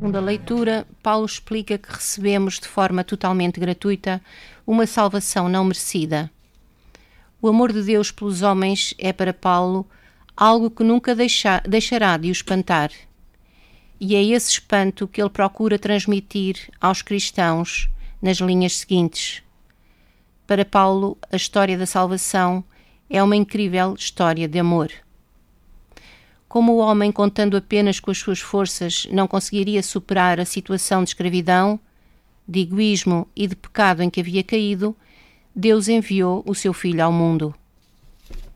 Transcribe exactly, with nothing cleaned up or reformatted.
segunda leitura, Paulo explica que recebemos de forma totalmente gratuita uma salvação não merecida. O amor de Deus pelos homens é para Paulo algo que nunca deixa, deixará de o espantar. E é esse espanto que ele procura transmitir aos cristãos nas linhas seguintes. Para Paulo, a história da salvação é uma incrível história de amor. Como o homem, contando apenas com as suas forças, não conseguiria superar a situação de escravidão, de egoísmo e de pecado em que havia caído, Deus enviou o seu Filho ao mundo.